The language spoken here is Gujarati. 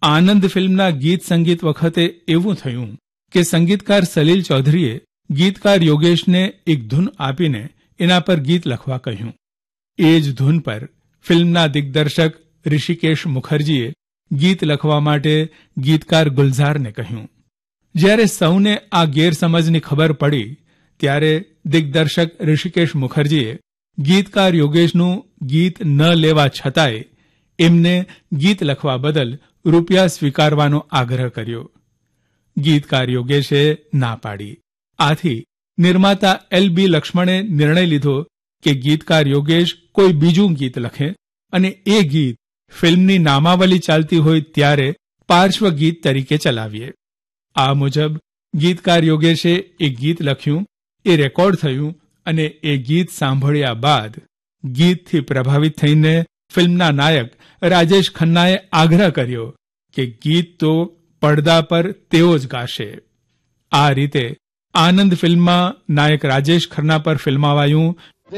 આનંદ ફિલ્મના ગીત સંગીત વખતે એવું થયું કે સંગીતકાર સલીલ ચૌધરીએ ગીતકાર યોગેશને એક ધૂન આપીને એના પર ગીત લખવા કહ્યું. એ જ ધૂન પર ફિલ્મના દિગ્દર્શક ઋષિકેશ મુખર્જીએ ગીત લખવા માટે ગીતકાર ગુલઝારને કહ્યું. જ્યારે સૌને આ ગેરસમજની ખબર પડી ત્યારે દિગ્દર્શક ઋષિકેશ મુખર્જીએ ગીતકાર યોગેશનું ગીત ન લેવા છતાંય એમને ગીત લખવા બદલ રૂપિયા સ્વીકારવાનો આગ્રહ કર્યો. ગીતકાર યોગેશે ના પાડી. આથી નિર્માતા એલ.બી. લક્ષ્મણે નિર્ણય લીધો કે ગીતકાર યોગેશ કોઈ બીજું ગીત લખે અને એ ગીત ફિલ્મની નામાવલી ચાલતી હોય ત્યારે પાર્શ્વ ગીત તરીકે ચલાવીએ. આ મુજબ ગીતકાર યોગેશે એક ગીત લખ્યું, એ રેકોર્ડ થયું અને એ ગીત સાંભળ્યા બાદ ગીતથી પ્રભાવિત થઈને ફિલ્મના નાયક રાજેશ ખન્નાએ આગ્રહ કર્યો કે ગીત તો પડદા પર તેઓ જ ગાશે. આ રીતે આનંદ ફિલ્મમાં નાયક રાજેશ ખન્ના પર ફિલ્માવાયું